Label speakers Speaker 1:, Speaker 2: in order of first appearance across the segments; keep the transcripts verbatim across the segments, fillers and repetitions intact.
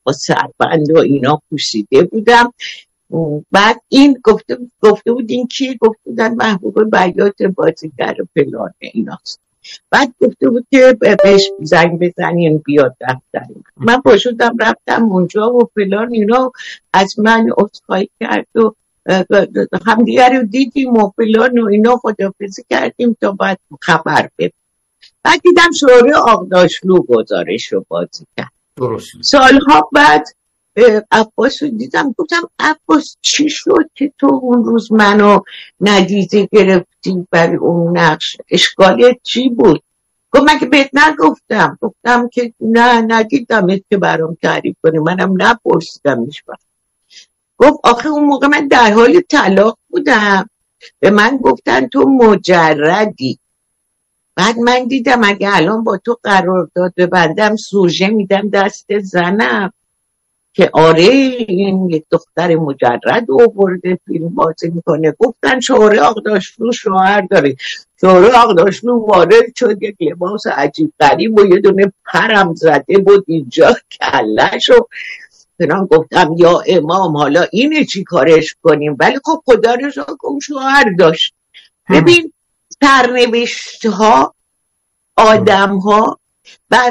Speaker 1: با سربند و اینا پوشیده بودم. بعد این گفته گفته بود این کی؟ گفته بودن محبوب بیات بازیگر فلان ایناست. بعد گفته بود که بهش زنگ بزنین بیاد دفتر. من پاشدم رفتم اونجا و فلان اینا، از من عذرخواهی کرد و همدیگه رو دیدیم و فلان و اینا، خداحافظی کردیم تا بعد خبر بدیم. بعد دیدم شورای آقداشلو گزارش رو بازی کرد.
Speaker 2: درست.
Speaker 1: سالها بعد عباس رو دیدم، گفتم عباس چی شد که تو اون روز منو ندیده گرفتی برای اون نقش؟ اشکالت چی بود؟ گفت من که بهت نگفتم. گفتم که نه ندیدمت که برام تعریف کنی، منم نپرسیدم هیچ وقت. گفت آخه اون موقع من در حال طلاق بودم، به من گفتن تو مجردی. بعد من دیدم اگه الان با تو قرارداد ببندم سوژه میدم دست زنم که آره این یک دختر مجرد آورده فیلم بازی میکنه. گفتن شورای آقداشلو شوهر داره. شورای آقداشلو وارد شد، یک لباس عجیب غریب و یه دونه پرم زده بود اینجا کله‌شو. من گفتم یا امام حالا اینه چی کارش کنیم؟ ولی خب خدا رو شکر که شوهر داشت. ببین سرنوشت ها آدم ها بر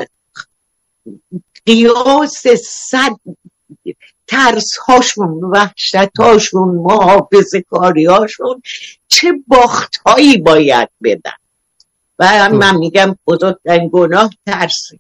Speaker 1: قیاس صد ترس هاشون، وحشت هاشون، محافظه کاری هاشون چه باخت هایی باید بدن. و هم من میگم بزرگترین گناه ترسی.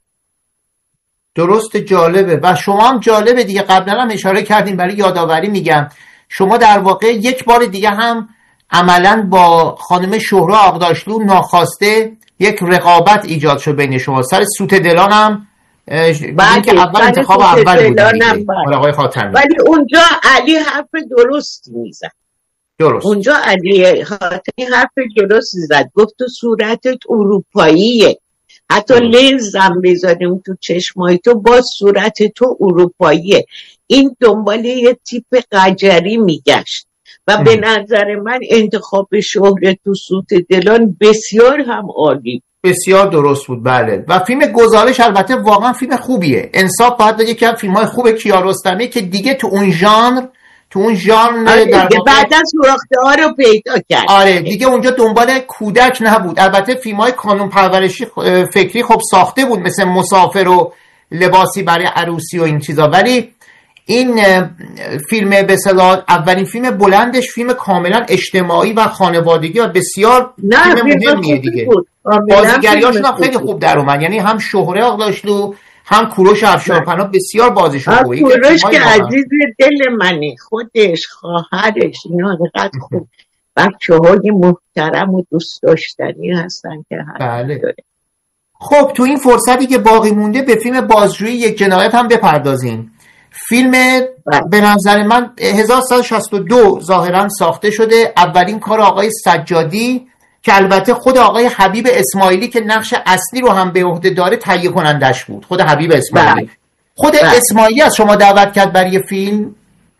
Speaker 2: درست، جالبه. و شما هم جالبه دیگه، قبلا هم اشاره کردیم، برای یادآوری میگم شما در واقع یک بار دیگه هم عملاً با خانم شهره آقداشلو ناخواسته یک رقابت ایجاد شد بین شما سر سوت دلان هم
Speaker 1: بعد
Speaker 2: که اول انتخاب اول بود آقای خاتمی.
Speaker 1: ولی اونجا علی حرف درست میزد.
Speaker 2: درست.
Speaker 1: اونجا علی خاتمی حرف درست زد، گفت تو صورتت اروپاییه، حتی لنزم بذاریم تو چشمای تو باز صورت تو اروپاییه. این دنبال یه تیپ قجری میگشت و به نظر من انتخاب شهره تو سوت دلان بسیار هم عالی،
Speaker 2: بسیار درست بود. بله. و فیلم گزارش البته واقعا فیلم خوبیه. انصاف باید بگه که فیلم‌های خوب کیارستمی که دیگه تو اون ژانر تو اون ژانر در واقع
Speaker 1: بعد از سوراخ‌ها رو پیدا کرد.
Speaker 2: آره دیگه اونجا دنبال کودک نبود. البته فیلم‌های کانون پرورشی فکری خب ساخته بود، مثل مسافر و لباسی برای عروسی و این چیزا، ولی این فیلم به اصطلاح اولین فیلم بلندش فیلم کاملا اجتماعی و خانوادگی و بسیار فیلم مهمیه دیگه. بازیگریاشون هم خیلی خوب در اومد، یعنی هم شهره آقداشلو هم کوروش افشارپناه بسیار بازیشون خوبه.
Speaker 1: کوروش که عزیز دل منه، خودش خواهرش اینا اینقدر خوب بچه‌های محترم و دوست داشتنی هستن که
Speaker 2: بله. داره. خب تو این فرصتی که باقی مونده به فیلم بازجویی یک جنایت هم بپردازیم. فیلم به نظر من هزار و سیصد و شصت و دو ظاهرا ساخته شده، اولین کار آقای سجادی که البته خود آقای حبیب اسماعیلی که نقش اصلی رو هم به عهده داره تهیه کنندش بود، خود حبیب اسماعیلی. بله. خود بله. اسماعیلی از شما دعوت کرد برای فیلم؟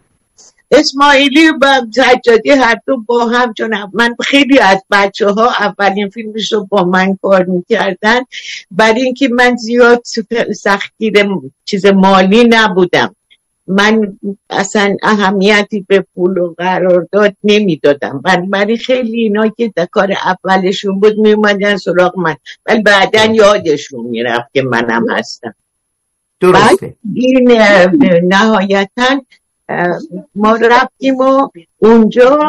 Speaker 1: اسماعیلی و سجادی هر دو با هم، چون من خیلی از بچه ها اولین فیلمش رو با من کار میکردن، برای اینکه من زیاد سختگیر چیز مالی نبودم، من اصلا اهمیتی به پول و قرارداد نمیدادم، ولی خیلی اینا که کار اولشون بود میومدن سراغ من، ولی بعدن یادشون میرفت که منم هستم.
Speaker 2: درسته.
Speaker 1: این نهایتاً ما رفتیم و اونجا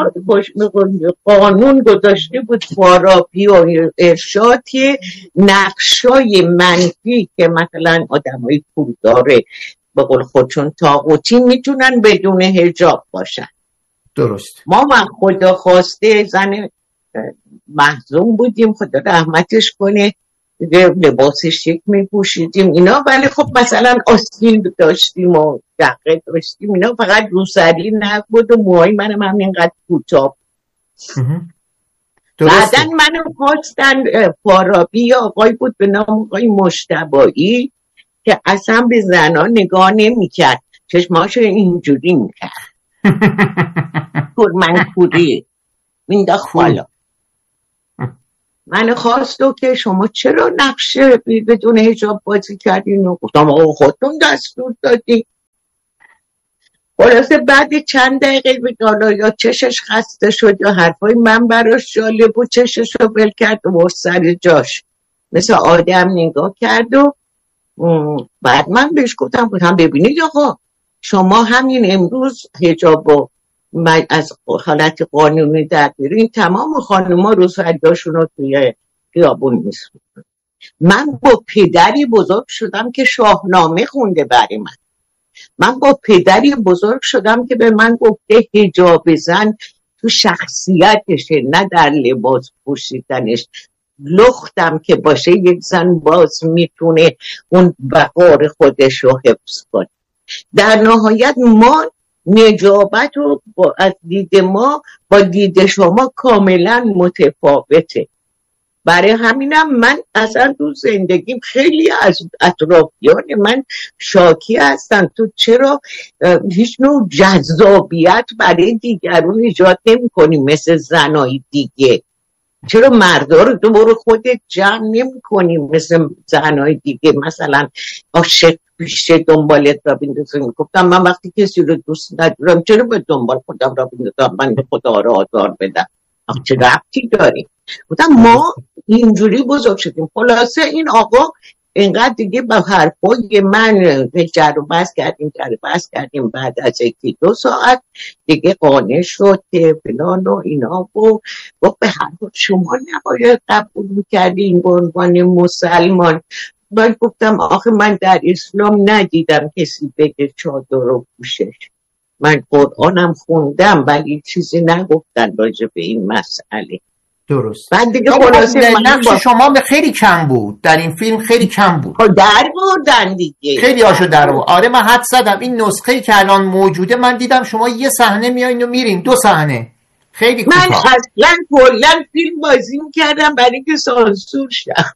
Speaker 1: قانون گذاشته بود فارابی و ارشادی نقشای منفی که مثلا آدمای پول داره به قول خودشون طاغوتی میتونن بدون حجاب باشن.
Speaker 2: درست.
Speaker 1: ما من خدا خواسته زن محزون بودیم، خدا رحمتش کنه، لباس شیک میپوشیدیم اینا، ولی خب مثلا آستین داشتیم و دقیق داشتیم اینا، فقط روسری نبود و موهای منم هم اینقدر کوتاه. بعدن منو خواستن فارابی، آقای بود به نام آقای مجتبایی که اصلا به زنان نگاه نمیکرد، چشماشو اینجوری میکرد منکوری مینداخت بالا. من خواستو که شما چرا نقشه بدون حجاب بازی کردین و گفتم آقا خودتون دستور دادی. خلاصه بعد چند دقیقه حالا یا چشش خسته شد یا حرفای من براش جالب بود، چشش رو بل کرد و سر جاش مثل آدم نگاه کرد و بعد من بهش گفتم گفتم ببینید آقا شما همین امروز حجاب و از حالت قانونی در بیرون تمام خانوما روسفرداشون رو توی خیابون میسونن. من با پدری بزرگ شدم که شاهنامه خونده برای من. من با پدری بزرگ شدم که به من گفته حجاب زن تو شخصیتشه نه در لباس پوشیدنش. لختم که باشه یک زن باز میتونه اون وقار خودش رو حفظ کنه. در نهایت ما نجابت رو با از دید ما با دید شما کاملا متفاوته. برای همینم من اصلا تو زندگیم خیلی از اطرافیان من شاکی هستن تو چرا هیچ نوع جذابیت برای دیگرون ایجاد نمی کنی مثل زنای دیگه؟ چرا مردا رو دوباره خودت جمع نمی کنی مثل زنای دیگه؟ مثلا عاشق پیشه دنبالت را بندازم. گفتم من وقتی کسی رو دوست ندارم چرا به دنبال خودم را بندازم من به خدا را آزار بدم؟ چه ربطی داریم؟ گفتم ما اینجوری بزرگ شدیم. خلاصه این آقا اینقدر دیگه با حرفای من جر و بحث کردیم جر و بحث کردیم بعد از یکی دو ساعت دیگه قانع شد که فلان و اینا و گفت به هر حال شما نباید قبول میکردین به عنوان مسلمان. من گفتم آخه من در اسلام ندیدم کسی بگه چادر رو پوشش. من قرآنم خوندم ولی چیزی نگفتن راجع به این مسئله.
Speaker 2: درست.
Speaker 3: بعد دیگه خلاصه نقش با... شما به خیلی کم بود در این فیلم، خیلی کم بود.
Speaker 1: در بردن دیگه
Speaker 3: خیلی هاشو در بود. آره من حد زدم این نسخه‌ای که الان موجوده من دیدم شما یه صحنه میایین و میرین، دو صحنه خیلی کوتاه.
Speaker 1: من اصلا کلا فیلم بازی میکردم برای اینکه سانسور شم.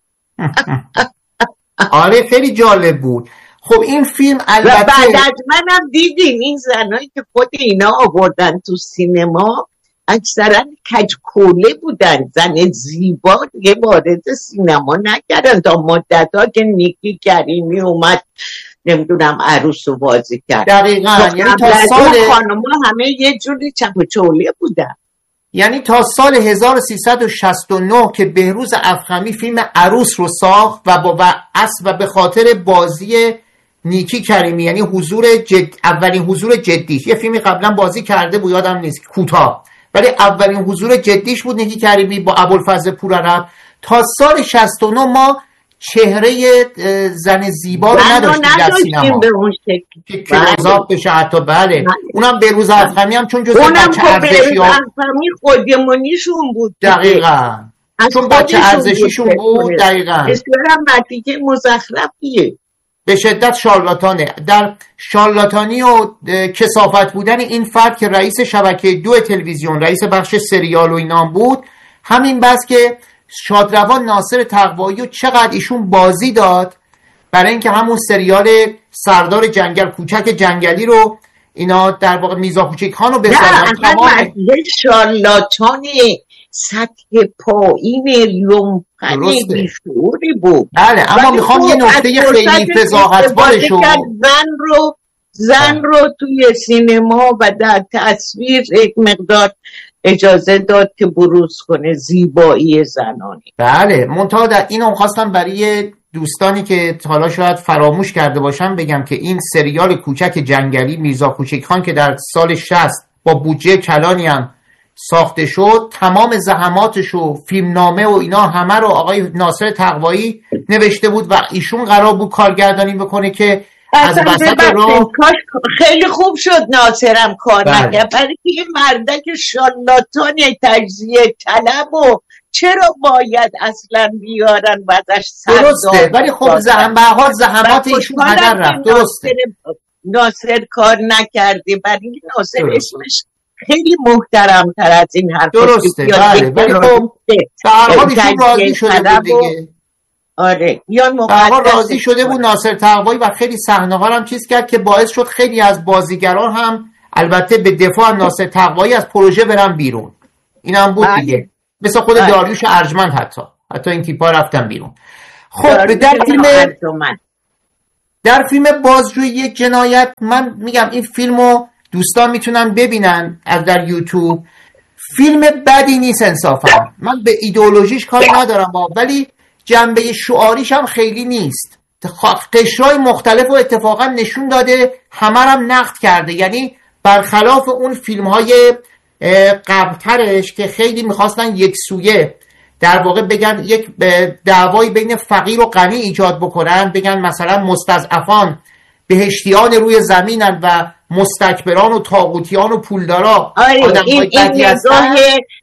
Speaker 3: آره خیلی جالب بود. خب این فیلم البته
Speaker 1: و بعد از منم دیدیم این زنایی که خود اینا آوردن تو سینما اکثرا کجکوله بودن، زن زیبا دیگه وارد سینما نکردن تا مدت ها که نیکی کریمی اومد نمیدونم عروس رو بازی کرد.
Speaker 3: دقیقاً یعنی تا سال
Speaker 1: خانم همه یه جوری چپوچوله بودن.
Speaker 3: یعنی تا سال هزار و سیصد و شصت و نه که بهروز افخمی فیلم عروس رو ساخت و با و اصل و به خاطر بازی نیکی کریمی، یعنی حضور جد... اولین حضور جدیش، یه فیلمی قبلا بازی کرده بود یادم نیست کوتاه، ولی اولین حضور جدیش بود نیکی کریمی با ابوالفضل پورعرب. تا سال شصت و نه ما چهره زن زیبا رو نداشتیم در سینما که کلوزآپ بشه حتی. بله اونم بهروز افخمی هم چون جزء بچه ارزشی ها
Speaker 1: خودمونیشون بود
Speaker 3: دقیقاً چون بچه ارزشیشون بود. دقیقاً
Speaker 1: اسمرم نتیجه مزخرفیه،
Speaker 3: به شدت شارلاتانه. در شارلاتانی و کثافت بودن این فرد که رئیس شبکه دو تلویزیون، رئیس بخش سریال و اینام بود، همین بس که شادروان ناصر تقوایی و چقدر ایشون بازی داد برای اینکه همون سریال سردار جنگل کوچک جنگلی رو اینا در واقع میرزا کوچک خان رو بسازن.
Speaker 1: تمام شارلاتانی سطح پایین لومپنی بیشوری بود.
Speaker 3: بله اما میخوام یه نکته خیلی فضاحتبارشو
Speaker 1: زن رو زن رو توی سینما و در تصویر یک مقدار اجازه داد که بروز کنه زیبایی زنانی.
Speaker 3: بله منتها در اینو خواستم برای دوستانی که حالا شاید فراموش کرده باشم بگم که این سریال کوچک جنگلی میرزا کوچک خان که در سال شصت با بودجه کلانی هم ساخته شد، تمام زحماتش و فیلمنامه و اینا همه رو آقای ناصر تقوایی نوشته بود و ایشون قرار بود کارگردانی بکنه که از وسط رو
Speaker 1: خیلی خوب شد ناصرم کار نکرد برای که این مردک شارلاتان تجزیه طلب و چرا باید اصلا بیارن و ازش
Speaker 3: درسته، ولی خب زحمت به حال زحمات ایشون هدر رفت. درسته
Speaker 1: ناصر کار نکرده برای ناصر درسته. اسمش خیلی محترم تر از این حرف
Speaker 3: درسته. بله ولی خب به هر حال ایشون راضی شده بود دیگه.
Speaker 1: آره یا
Speaker 3: مقدس راضی شده بود ناصر تقوایی و خیلی صحنه ها هم چیز کرد که باعث شد خیلی از بازیگران هم البته به دفاع ناصر تقوایی از پروژه برن بیرون. این هم بود دیگه، مثل خود آه. داریوش ارجمند حتی حتی این تیپا رفتن بیرون. خب در فیلم
Speaker 2: در فیلم بازجویی یک جنایت، من میگم این فیلمو دوستان میتونن ببینن از در یوتیوب. فیلم بدی نیست انصافا، من به ایدئولوژیش کاری ندارم با، ولی جنبه شعاریش هم خیلی نیست. قشرهای مختلف رو اتفاقا نشون داده، همه هم نقد کرده. یعنی برخلاف اون فیلم های قبلترش که خیلی میخواستن یک سویه در واقع بگن، یک دعوایی بین فقیر و غنی ایجاد بکنن، بگن مثلا مستضعفان بهشتیان روی زمینن و مستکبران و طاغوتیان و پولدارا
Speaker 1: آره این, این نگاه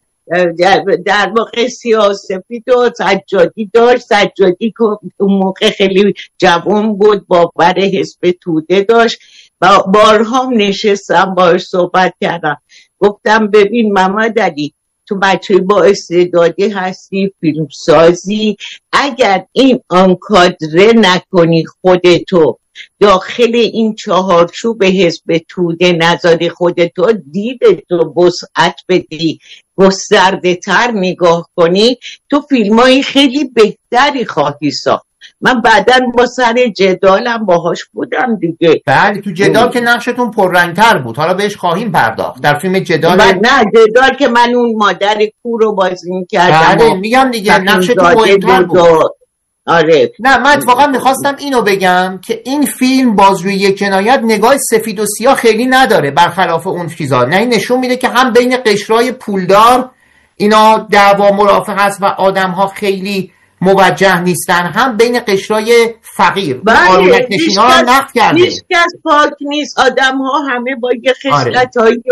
Speaker 1: در واقع سیاسی و سجادی داشت. سجادی که اون موقع خیلی جوان بود، باور حزب توده داشت. بارها نشستم باهاش صحبت کردم، گفتم ببین محمد علی، تو بچه با استعدادی هستی، فیلمسازی، اگر این آنکادره نکنی خودتو داخل این چهارچوب حزب توده نذاری، خودتو دیدتو وسعت بدی، گسترده تر نگاه کنی، تو فیلمایی خیلی بهتری خواهی ساخت. من بعداً با سر جدالم باهاش بودم دیگه.
Speaker 2: بله تو جدال ام. که نقشتون پررنگتر بود، حالا بهش خواهیم پرداخت در فیلم جدال.
Speaker 1: نه جدال که من اون مادر کور رو بازی میکردم.
Speaker 2: بله میگم دیگه نقشتون مهمتر بود.
Speaker 1: آره
Speaker 2: نه من اتفاقا میخواستم اینو بگم که این فیلم بازجویی یک جنایت نگاه سفید و سیاه خیلی نداره، برخلاف اون چیزا. نه این نشون میده که هم بین قشرهای پولدار اینا دعوا مرافع هست و آدم‌ها خیلی موجه نیستن، هم بین قشرهای فقیر آرونت نشینا رو نقد کرده.
Speaker 1: هیچ کس پاک نیست، آدم ها همه با یه خصلت های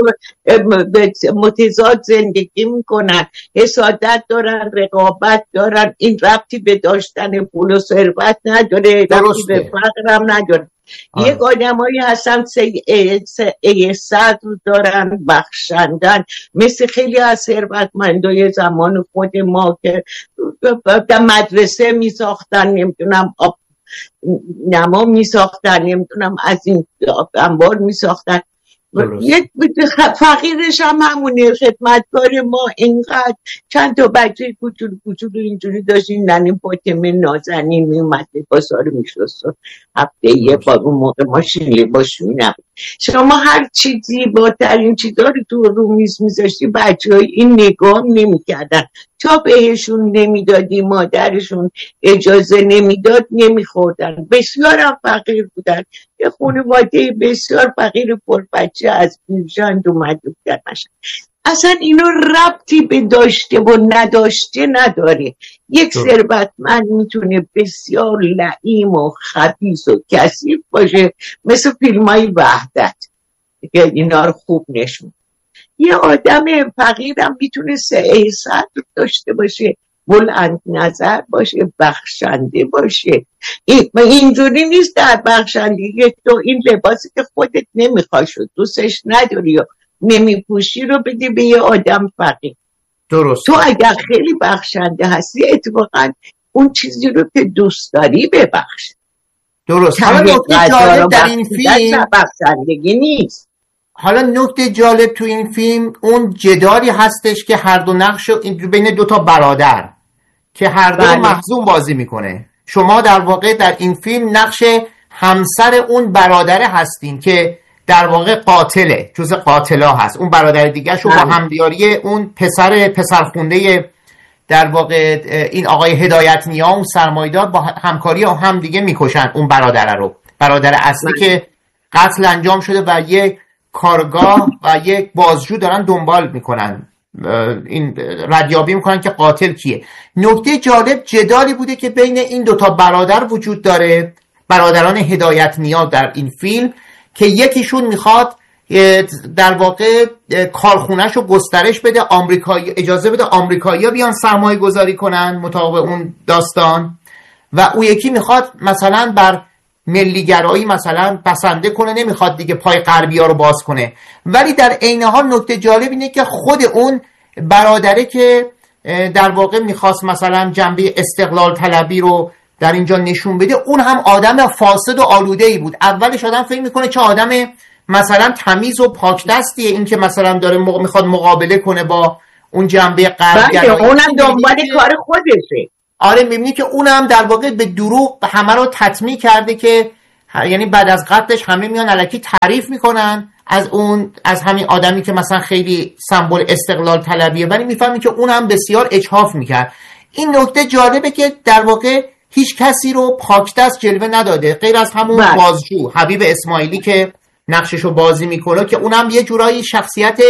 Speaker 1: متضاد زندگی میکنن، حسادت دارن، رقابت دارن. این ربطی به داشتن پول و ثروت نداره، ربطی به فقر هم نداره. آره. یک آدمایی هستن سعی صدر دارن، بخشندن، مثل خیلی از ثروتمندای زمان خود ما که در مدرسه می ساختن، نمیدونم آب نما می ساختن، نمیدونم از این انبار می ساختن. یک فقیرش هم همونه، خدمتکار ما اینقدر چند تا بچه کوچولو کوچولو اینجوری داشتیم، ننیم فاطمه نازنین میومد لباسا رو میشست هفته یه بار، اون موقع ماشین لباس نبود. شما هر چیزی با ترین چیزا رو تو رو میز میذاشتی، بچه های این نگاه نمیکردن، تا بهشون نمیدادی، مادرشون اجازه نمیداد نمیخوردن. بسیار هم فقیر بودن، یه خانواده بسیار فقیر پر بچه از بیرجند اومد بودن. اصلا اینو ربطی به داشته و نداشته نداره. یک ثروتمند میتونه بسیار لعیم و خبیث و کثیف باشه، مثل فیلمای وحدت که اینا رو خوب نشون. یه آدم فقیرم میتونه سعی صدر داشته باشه، بلند نظر باشه، بخشنده باشه. این اینجوری نیست در بخشندگی تو این لباسی که خودت نمیخوای شد دوستش نداری یا نمیپوشی رو بدی به یه آدم فقیر.
Speaker 2: درست.
Speaker 1: تو اگر خیلی بخشنده هستی اتفاقا اون چیزی رو که دوست داری ببخش.
Speaker 2: درست. حالا نکته جالب در این فیلم
Speaker 1: بخشندگی نیست.
Speaker 2: حالا نکته جالب تو این فیلم اون جدالی هستش که هر دو نقش بین دو تا برادر که هر دو بله. محزون بازی میکنه. شما در واقع در این فیلم نقش همسر اون برادره هستین که در واقع قاتله، جز قاتلا هست. اون برادر دیگه شو با همدیاری اون پسر پسرخونده در واقع این آقای هدایت نیا اون سرمایدار با همکاری هم دیگه میکشن اون برادره رو، برادر اصلی بله. که قتل انجام شده و یک کارگاه و یک بازجو دارن دنبال میکنن، این ردیابی میکنن که قاتل کیه. نکته جالب جدالی بوده که بین این دوتا برادر وجود داره، برادران هدایت نیا در این فیلم، که یکیشون میخواد در واقع کارخونه‌ش رو گسترش بده، آمریکایی اجازه بده آمریکایی‌ها بیان سرمایه گذاری کنن مطابق اون داستان، و اون یکی میخواد مثلا بر ملیگرایی مثلا بسنده کنه، نمیخواد دیگه پای غربی‌ها رو باز کنه. ولی در عین حال نکته جالب اینه که خود اون برادره که در واقع میخواست مثلا جنبه استقلال طلبی رو در اینجا نشون بده، اون هم آدم فاسد و آلوده‌ای بود. اولش آدم فکر میکنه چه آدم مثلا تمیز و پاک دستیه، این که مثلا داره مق... میخواد مقابله کنه با اون جنبه غربی،
Speaker 1: اونم دنبال کار خودشه.
Speaker 2: آره میبینی که اونم در واقع به دروغ همه رو تطمیع کرده که یعنی بعد از قتلش همه میان الکی تعریف میکنن از اون، از همین آدمی که مثلا خیلی سمبل استقلال طلبیه، ولی میفهمی که اون هم بسیار اجحاف میکرد. این نکته جالبه که در واقع هیچ کسی رو پاکدست جلوه نداده غیر از همون بله. بازجو حبیب اسماعیلی که نقششو بازی میکنه که اونم یه جورایی شخصیت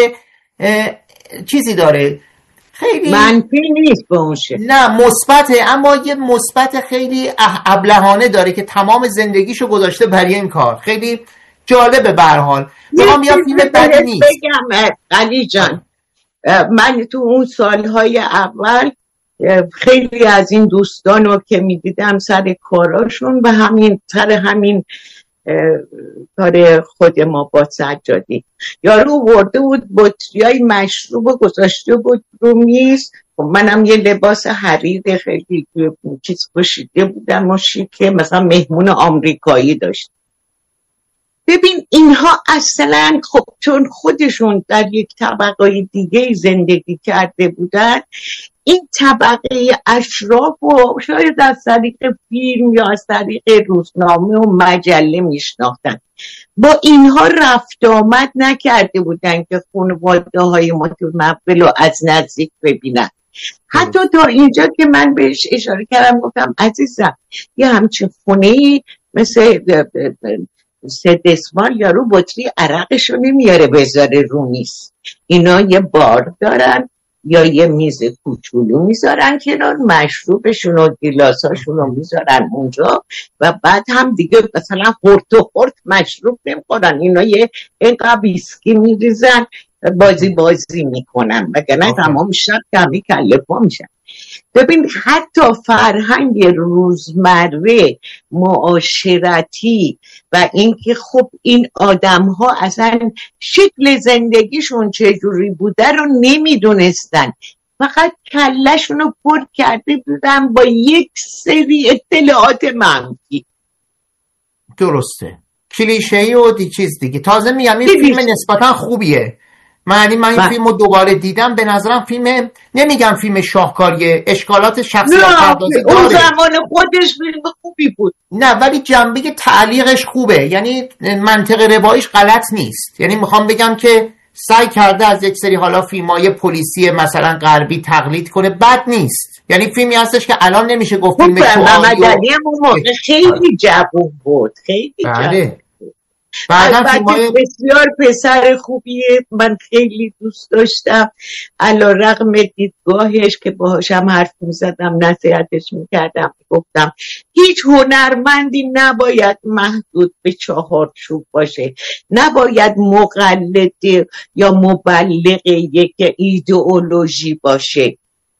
Speaker 2: چیزی داره، خیلی
Speaker 1: منفی نیست باشه،
Speaker 2: نه مثبته، اما یه مثبت خیلی ابلهانه داره که تمام زندگیشو گذاشته برای این کار. خیلی جالبه به هر حال. میخوام یا فیلم بدی نیست.
Speaker 1: بگم علی جان، من تو اون سالهای اول خیلی از این دوستانو که میدیدم سر کاراشون و همین سر همین کار خود ما با سجادی، یارو ورده بود بطریای مشروب گذاشته بود رو میز، منم یه لباس حریر خیلی چیز پوشیده بودم و شیکه مثلا مهمون آمریکایی داشت. ببین اینها اصلا خب چون خودشون در یک طبقه دیگه زندگی کرده بودن، این طبقه اشراف و شاید از طریق فیلم یا از طریق روزنامه و مجله میشناختن، با اینها رفت آمد نکرده بودن که خانواده های متمول رو از نزدیک ببینن. حتی تا اینجا که من بهش اشاره کردم گفتم عزیزم یه همچین خونه‌ای مثل سه دسمال یارو بطری عرقشو نمیاره بذاره رو میز، اینا یه بار دارن یا یه میز کوچولو میذارن کنار، مشروبشون و گلاساشون رو میذارن اونجا و بعد هم دیگه مثلا خورت و خورت مشروب نمیخورن، اینا یه اینقدر ویسکی میریزن بازی بازی میکنن وگرنه تمام شب کمی کله پا میشن. ببین حتی فرهنگ روزمره معاشرتی و اینکه خب این آدم ها اصلا شکل زندگیشون چجوری بوده رو نمیدونستن، فقط کلشون رو پر کرده بودن با یک سری اطلاعات منفی.
Speaker 2: درسته، کلیشه‌ای و دی چیز دیگه. تازه میگم این فیلم نسبتا خوبیه، من این من این فیلم رو دوباره دیدم، به نظرم فیلم، نمیگم فیلم شاهکاریه، اشکالات شخصیت پردازی داره،
Speaker 1: اون زمان خودش فیلم خوبی بود،
Speaker 2: نه ولی جنبه تعلیقش خوبه، یعنی منطق رواییش غلط نیست. یعنی میخوام بگم که سعی کرده از یک سری حالا فیلمای پلیسی مثلا غربی تقلید کنه، بد نیست. یعنی فیلمی هستش که الان نمیشه گفت فیلم
Speaker 1: محمد علی اون موقع خیلی جوون بود، خیلی جوون. البته بسیار پسر خوبیه، من خیلی دوست داشتم، علی رغم دیدگاهش که باهاشم حرف میزدم نصیحتش میکردم، گفتم هیچ هنرمندی نباید محدود به چهارچوب باشه، نباید مقلد یا مبلغ یک ایدئولوژی باشه،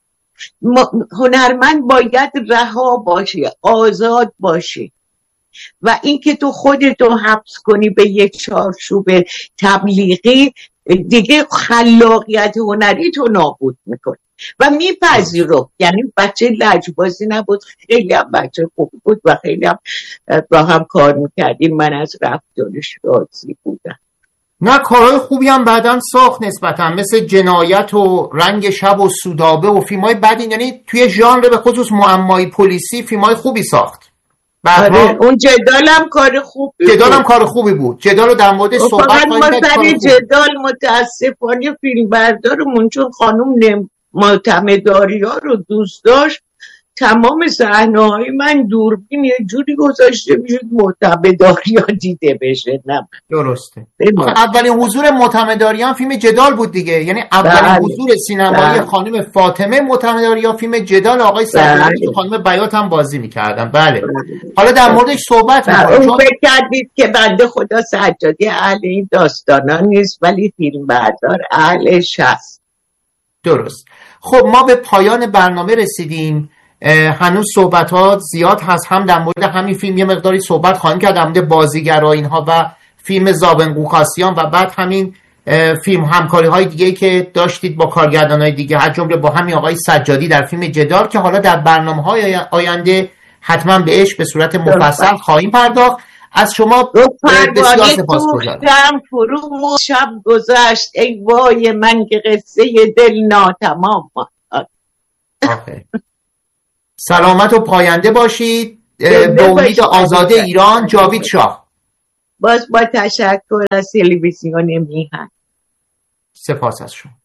Speaker 1: هنرمند باید رها باشه، آزاد باشه و اینکه تو خودتو حبس کنی به یک چارچوب تبلیغی دیگه خلاقیت هنری تو نابود میکنه و میپذیرفت. یعنی بچه لجبازی نبود، خیلی هم بچه خوب بود و خیلی هم با هم کار میکردیم، من از رفتارش راضی بودم.
Speaker 2: نه کارهای خوبی هم بعداً ساخت نسبتاً، مثل جنایت و رنگ شب و سودابه و فیلمای بعدی، یعنی توی ژانر به خصوص معمایی پلیسی فیلمای خوبی ساخت.
Speaker 1: آره اون جدالم کار خوبی بود،
Speaker 2: جدالم کار خوبی بود، جدال رو در مورد صحبت
Speaker 1: کنیم. فقط ما سر جدال متاسفانه فیلم بردارمون چون خانوم معتمداری ها رو دوست داشت، تمام صحنه‌های من دوربین یه جوری گذاشته میشد معتمداریا دیده بشه. نه
Speaker 2: درسته، اولین حضور معتمداریان فیلم جدال بود دیگه، یعنی اولین بله. حضور سینمایی خانم فاطمه معتمداریا فیلم جدال آقای سجادی که خانم بیات هم بازی میکردن. بله, بله. حالا در موردش صحبت
Speaker 1: می‌کنیم. چون فکر کردید که بنده خدا سجادی اهل این داستانا نیست ولی فیلم بردار اهلش هست.
Speaker 2: درست. خب ما به پایان برنامه رسیدیم، هنوز صحبت ها زیاد هست، هم در مورد همین فیلم یه مقداری صحبت خواهیم کرد، در مورد بازیگرا اینها و فیلم زاون قوقاسیان و بعد همین فیلم همکاری های دیگه که داشتید با کارگردان های دیگه، از جمله با همین آقای سجادی در فیلم جدال که حالا در برنامه های آینده حتما بهش به صورت مفصل خواهیم پرداخت. از شما بسیار سپاسگزارم.
Speaker 1: فرو شب گذشت ای وای من که قصه دل ناتمام.
Speaker 2: سلامت و پاینده باشید.
Speaker 3: به امید آزادی ایران، جاوید شاه.
Speaker 1: باز با تشکر از تلویزیون میهن.
Speaker 3: سپاس از شما.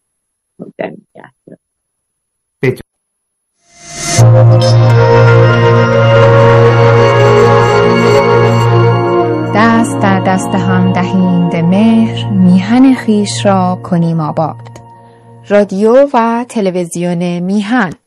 Speaker 3: بدون
Speaker 4: دست در دست هم دهیم مهر، میهن خیش را کنیم آباد. رادیو و تلویزیون میهن.